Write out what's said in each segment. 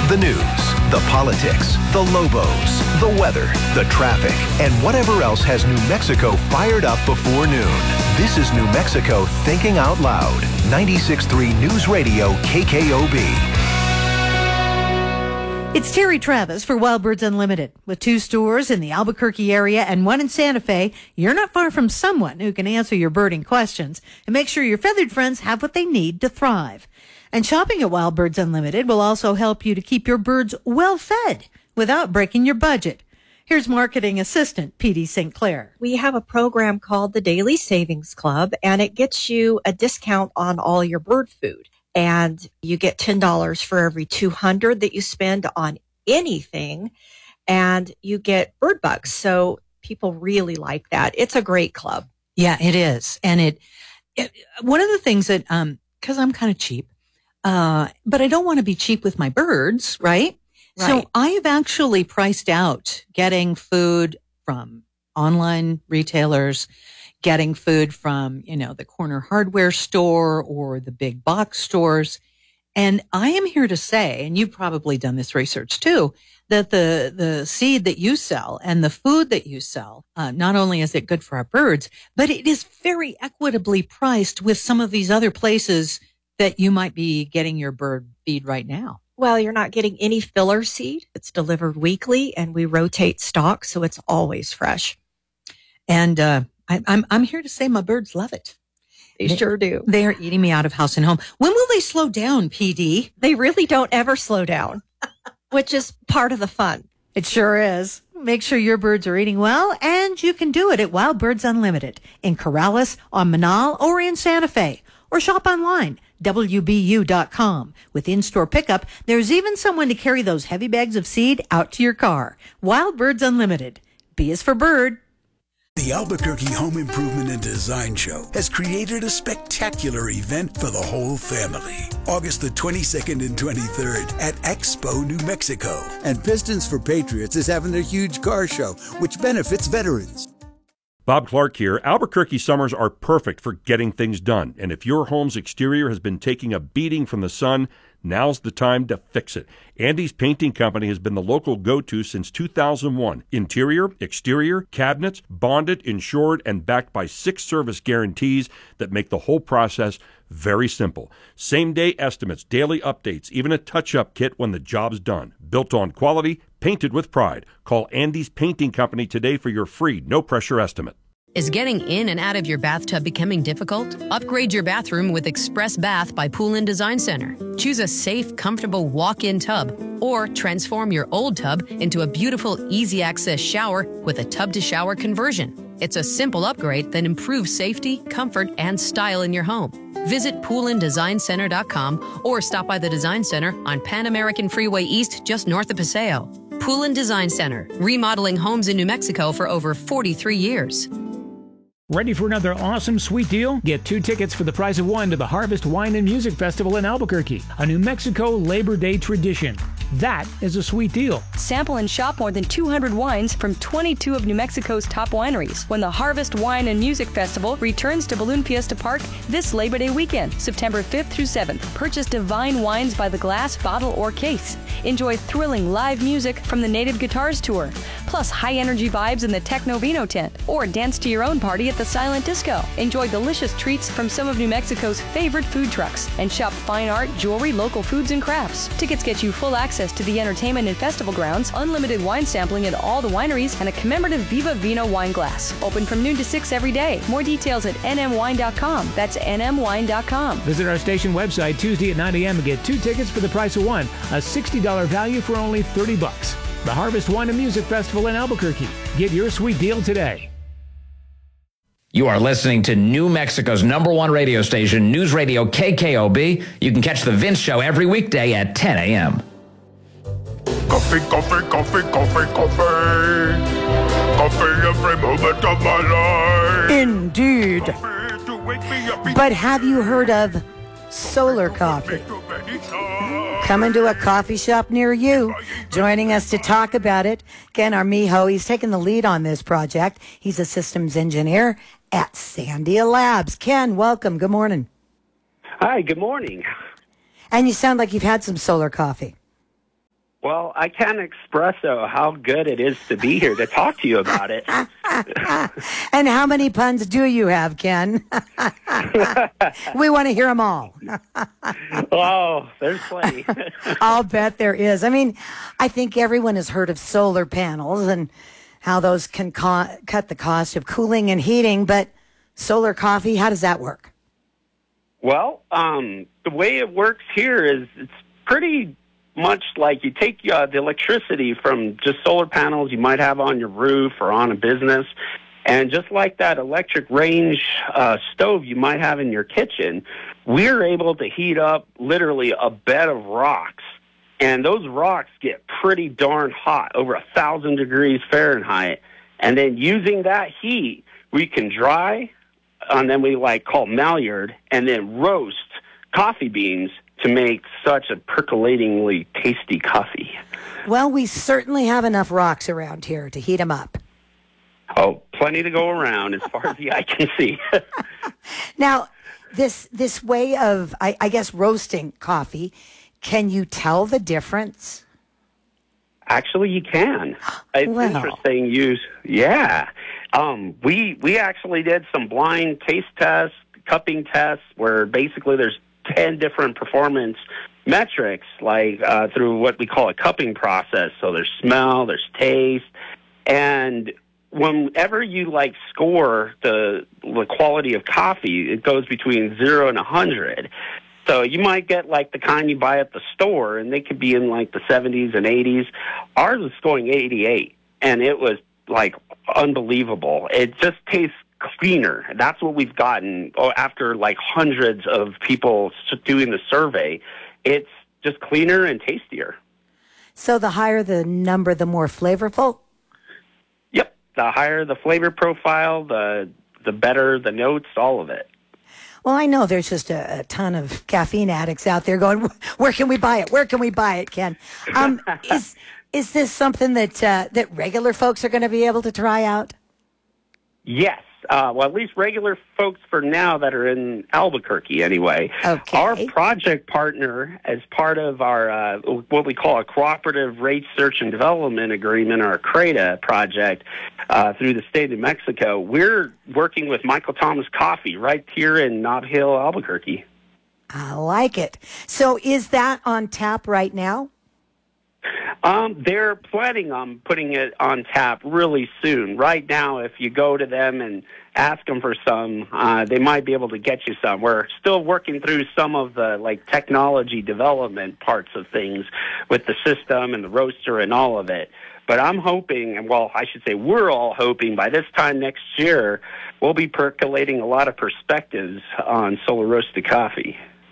The news, the politics, the Lobos, the weather, the traffic, and whatever else has New Mexico fired up before noon. This is New Mexico Thinking Out Loud. 96.3 News Radio KKOB. It's Terry Travis for Wild Birds Unlimited. With 2 stores in the Albuquerque area and 1 in Santa Fe, you're not far from someone who can answer your birding questions and make sure your feathered friends have what they need to thrive. And shopping at Wild Birds Unlimited will also help you to keep your birds well fed without breaking your budget. Here's marketing assistant Petey St. Clair. We have a program called the Daily Savings Club, and it gets you a discount on all your bird food. And you get $10 for every $200 that you spend on anything, and you get bird bucks. So people really like that. It's a great club. Yeah, it is. And it one of the things that, because I'm kind of cheap, but I don't want to be cheap with my birds, right? So I have actually priced out getting food from online retailers, getting food from, the corner hardware store or the big box stores. And I am here to say, and you've probably done this research too, that the seed that you sell and the food that you sell, not only is it good for our birds, but it is very equitably priced with some of these other places that you might be getting your bird feed right now. Well, you're not getting any filler seed. It's delivered weekly, and we rotate stock, so it's always fresh. And I'm here to say my birds love it. They sure do. They are eating me out of house and home. When will they slow down, PD? They really don't ever slow down, which is part of the fun. It sure is. Make sure your birds are eating well, and you can do it at Wild Birds Unlimited in Corrales, on Manal, or in Santa Fe. Or shop online, WBU.com. With in-store pickup, there's even someone to carry those heavy bags of seed out to your car. Wild Birds Unlimited. B is for bird. The Albuquerque Home Improvement and Design Show has created a spectacular event for the whole family. August the 22nd and 23rd at Expo, New Mexico. And Pistons for Patriots is having their huge car show, which benefits veterans. Bob Clark here. Albuquerque summers are perfect for getting things done. And if your home's exterior has been taking a beating from the sun, now's the time to fix it. Andy's Painting Company has been the local go-to since 2001. Interior, exterior, cabinets, bonded, insured, and backed by 6 service guarantees that make the whole process very simple. Same-day estimates, daily updates, even a touch-up kit when the job's done. Built on quality, painted with pride. Call Andy's Painting Company today for your free, no-pressure estimate. Is getting in and out of your bathtub becoming difficult? Upgrade your bathroom with Express Bath by Pool & Design Center. Choose a safe, comfortable walk-in tub, or transform your old tub into a beautiful, easy-access shower with a tub-to-shower conversion. It's a simple upgrade that improves safety, comfort, and style in your home. Visit poolanddesignCenter.com or stop by the Design Center on Pan American Freeway East, just north of Paseo. Pool & Design Center, remodeling homes in New Mexico for over 43 years. Ready for another awesome sweet deal? Get 2 tickets for the price of 1 to the Harvest Wine and Music Festival in Albuquerque, a New Mexico Labor Day tradition. That is a sweet deal. Sample and shop more than 200 wines from 22 of New Mexico's top wineries when the Harvest Wine and Music Festival returns to Balloon Fiesta Park this Labor Day weekend, September 5th through 7th. Purchase divine wines by the glass, bottle, or case. Enjoy thrilling live music from the Native Guitars Tour, plus high-energy vibes in the Techno Vino tent, or dance to your own party at the Silent Disco. Enjoy delicious treats from some of New Mexico's favorite food trucks, and shop fine art, jewelry, local foods, and crafts. Tickets get you full access to the entertainment and festival grounds, unlimited wine sampling at all the wineries, and a commemorative Viva Vino wine glass. Open from noon to 6 every day. More details at nmwine.com. That's nmwine.com. Visit our station website Tuesday at 9 a.m. and get 2 tickets for the price of 1, a $60 value for only $30. The Harvest Wine and Music Festival in Albuquerque. Get your sweet deal today. You are listening to New Mexico's #1 radio station, News Radio KKOB. You can catch The Vince Show every weekday at 10 a.m. Coffee, coffee, coffee, coffee, coffee. Coffee every moment of my life. Indeed. Coffee to wake me up. But have you heard of solar coffee? Coming to a coffee shop near you. Joining us to talk about it, Ken Armijo. He's taken the lead on this project. He's a systems engineer at Sandia Labs. Ken, welcome. Good morning. Hi, good morning. And you sound like you've had some solar coffee. Well, I can't express how good it is to be here to talk to you about it. And how many puns do you have, Ken? We want to hear them all. Oh, there's plenty. I'll bet there is. I mean, I think everyone has heard of solar panels and how those can cut the cost of cooling and heating, but solar coffee, how does that work? Well, the way it works here is it's pretty much like you take the electricity from just solar panels you might have on your roof or on a business, and just like that electric range stove you might have in your kitchen, we're able to heat up literally a bed of rocks. And those rocks get pretty darn hot, over 1,000 degrees Fahrenheit. And then using that heat, we can dry, and then we call Maillard, and then roast coffee beans to make such a percolatingly tasty coffee. Well, we certainly have enough rocks around here to heat them up. Oh, plenty to go around as far as the eye can see. Now, this way of, I guess, roasting coffee, can you tell the difference? Actually, you can. It's interesting. We actually did some blind taste tests, cupping tests, where basically there's 10 different performance metrics, through what we call a cupping process. So there's smell, there's taste, and whenever you score the quality of coffee, it goes between 0 and 100. So you might get the kind you buy at the store, and they could be in the 70s and 80s. Ours was going 88, and it was unbelievable. It just tastes cleaner. That's what we've gotten after hundreds of people doing the survey. It's just cleaner and tastier. So the higher the number, the more flavorful? Yep. The higher the flavor profile, the better the notes, all of it. Well, I know there's just a ton of caffeine addicts out there going, where can we buy it? Where can we buy it, Ken? Is this something that regular folks are going to be able to try out? Yes. Well, at least regular folks for now that are in Albuquerque anyway. Okay. Our project partner, as part of our what we call a Cooperative Research and Development Agreement, or a CRADA project, through the state of New Mexico, we're working with Michael Thomas Coffee right here in Nob Hill, Albuquerque. I like it. So is that on tap right now? They're planning on putting it on tap really soon. Right now, if you go to them and ask them for some, they might be able to get you some. We're still working through some of the technology development parts of things with the system and the roaster and all of it. But I'm hoping, and I should say we're all hoping, by this time next year, we'll be percolating a lot of perspectives on solar roasted coffee.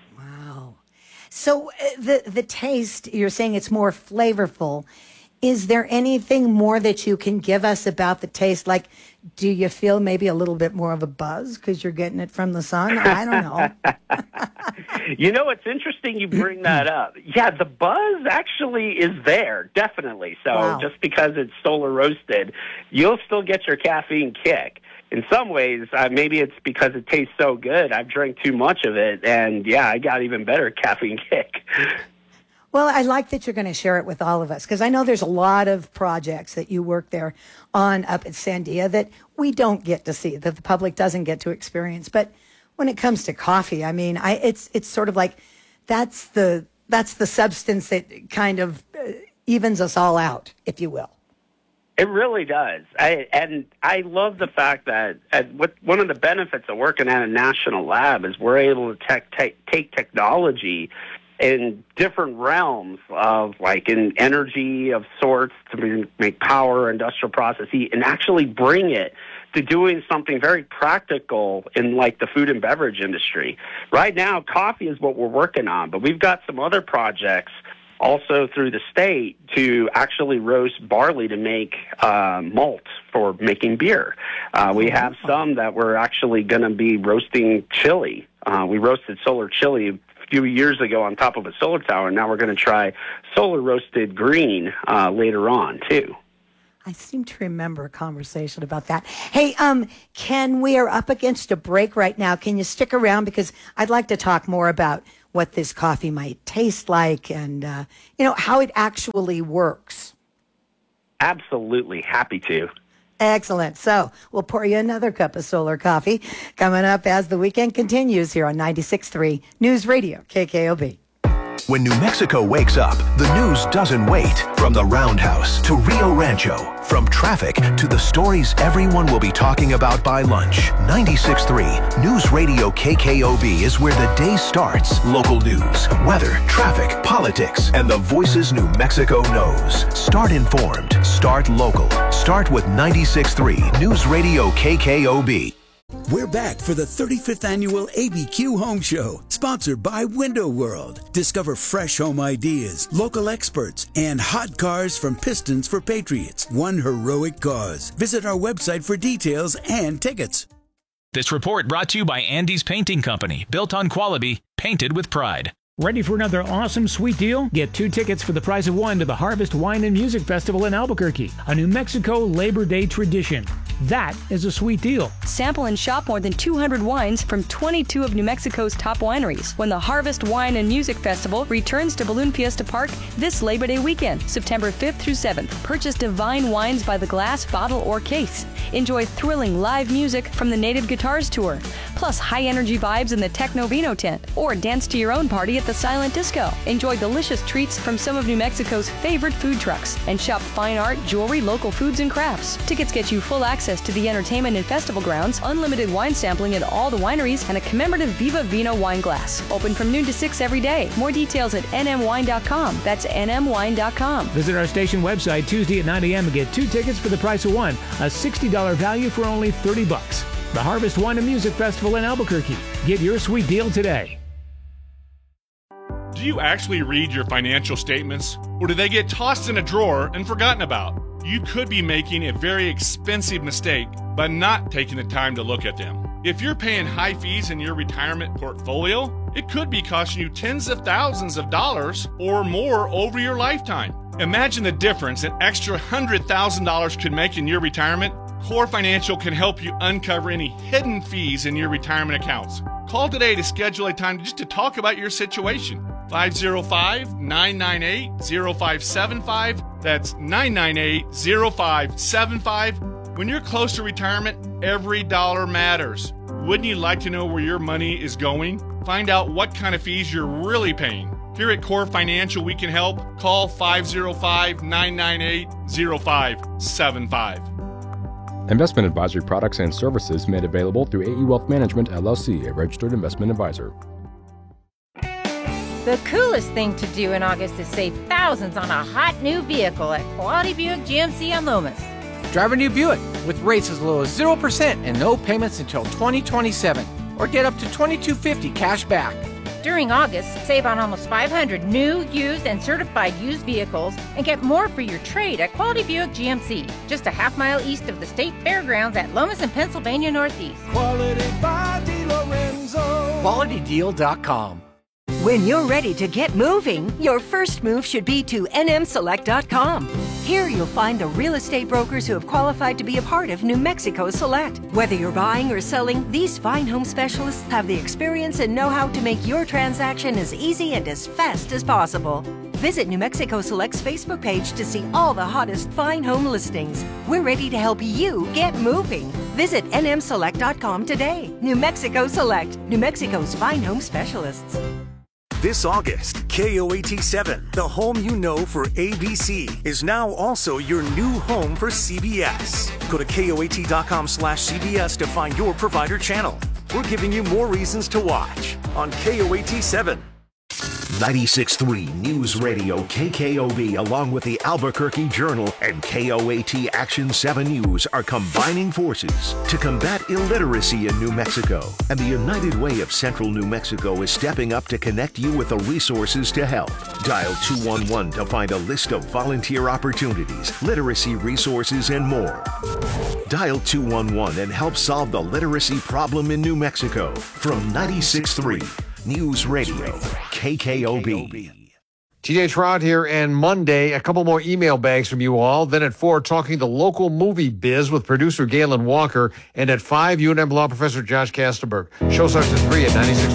So the taste, you're saying it's more flavorful. Is there anything more that you can give us about the taste? Do you feel maybe a little bit more of a buzz because you're getting it from the sun? I don't know. It's interesting you bring that up. Yeah, the buzz actually is there, definitely. So just because it's solar roasted, you'll still get your caffeine kick. In some ways, maybe it's because it tastes so good. I've drank too much of it, and I got even better caffeine kick. Well, I like that you're going to share it with all of us, because I know there's a lot of projects that you work there on up at Sandia that we don't get to see, that the public doesn't get to experience. But when it comes to coffee, I mean, it's sort of that's the substance that kind of evens us all out, if you will. It really does. I love the fact that one of the benefits of working at a national lab is we're able to take technology in different realms of in energy of sorts to make power, industrial process heat, and actually bring it to doing something very practical in the food and beverage industry. Right now, coffee is what we're working on, but we've got some other projects also through the state to actually roast barley to make malt for making beer. We have some that we're actually going to be roasting chili. We roasted solar chili a few years ago on top of a solar tower, and now we're going to try solar roasted green later on, too. I seem to remember a conversation about that. Hey, Ken, we are up against a break right now. Can you stick around? Because I'd like to talk more about what this coffee might taste like and, how it actually works. Absolutely. Happy to. Excellent. So we'll pour you another cup of solar coffee coming up as the weekend continues here on 96.3 News Radio, KKOB. When New Mexico wakes up, the news doesn't wait. From the Roundhouse to Rio Rancho, from traffic to the stories everyone will be talking about by lunch. 96.3 News Radio KKOB is where the day starts. Local news, weather, traffic, politics, and the voices New Mexico knows. Start informed. Start local. Start with 96.3 News Radio KKOB. We're back for the 35th annual ABQ Home Show, sponsored by Window World. Discover fresh home ideas, local experts, and hot cars from Pistons for Patriots. One heroic cause. Visit our website for details and tickets. This report brought to you by Andy's Painting Company. Built on quality, painted with pride. Ready for another awesome sweet deal? Get 2 tickets for the price of 1 to the Harvest Wine and Music Festival in Albuquerque, a New Mexico Labor Day tradition. That is a sweet deal. Sample and shop more than 200 wines from 22 of New Mexico's top wineries when the Harvest Wine and Music Festival returns to Balloon Fiesta Park this Labor Day weekend, September 5th through 7th. Purchase divine wines by the glass, bottle, or case. Enjoy thrilling live music from the Native Guitars Tour, plus high-energy vibes in the Techno Vino tent, or dance to your own party at the Silent Disco. Enjoy delicious treats from some of New Mexico's favorite food trucks, and shop fine art, jewelry, local foods, and crafts. Tickets get you full access to the entertainment and festival grounds, unlimited wine sampling at all the wineries, and a commemorative Viva Vino wine glass. Open from noon to 6 every day. More details at nmwine.com. That's nmwine.com. Visit our station website Tuesday at 9 a.m. and get 2 tickets for the price of 1, a $60 value for only $30. The Harvest Wine and Music Festival in Albuquerque. Get your sweet deal today. Do you actually read your financial statements, or do they get tossed in a drawer and forgotten about? You could be making a very expensive mistake by not taking the time to look at them. If you're paying high fees in your retirement portfolio, it could be costing you tens of thousands of dollars or more over your lifetime. Imagine the difference an extra $100,000 could make in your retirement. Core Financial can help you uncover any hidden fees in your retirement accounts. Call today to schedule a time just to talk about your situation. 505-998-0575. That's 998-0575. When you're close to retirement, every dollar matters. Wouldn't you like to know where your money is going? Find out what kind of fees you're really paying. Here at Core Financial, we can help. Call 505-998-0575. Investment advisory products and services made available through AE Wealth Management, LLC, a registered investment advisor. The coolest thing to do in August is save thousands on a hot new vehicle at Quality Buick GMC on Lomas. Drive a new Buick with rates as low as 0% and no payments until 2027. Or get up to $2,250 cash back. During August, save on almost 500 new, used, and certified used vehicles and get more for your trade at Quality Buick GMC, just a half-mile east of the State Fairgrounds at Lomas and Pennsylvania Northeast. Quality by DeLorenzo. QualityDeal.com. When you're ready to get moving, your first move should be to nmselect.com. Here you'll find the real estate brokers who have qualified to be a part of New Mexico Select. Whether you're buying or selling, these fine home specialists have the experience and know-how to make your transaction as easy and as fast as possible. Visit New Mexico Select's Facebook page to see all the hottest fine home listings. We're ready to help you get moving. Visit nmselect.com today. New Mexico Select, New Mexico's fine home specialists. This August, KOAT7, the home you know for ABC, is now also your new home for CBS. Go to KOAT.com/CBS to find your provider channel. We're giving you more reasons to watch on KOAT7. 96.3 News Radio KKOB, along with the Albuquerque Journal and KOAT Action 7 News, are combining forces to combat illiteracy in New Mexico. And the United Way of Central New Mexico is stepping up to connect you with the resources to help. Dial 211 to find a list of volunteer opportunities, literacy resources, and more. Dial 211 and help solve the literacy problem in New Mexico. From 96.3 News Radio, KKOB. TJ Trot here, and Monday, a couple more email bags from you all. Then at 4, talking the local movie biz with producer Galen Walker. And at 5, UNM Law Professor Josh Kastenberg. Show starts at 3 at 96.